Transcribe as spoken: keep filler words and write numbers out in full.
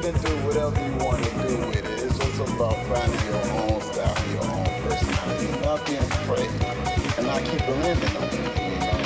can do whatever you want to do with it. It's just about finding your own style, your own personality, not being afraid, and not keep a limit on it.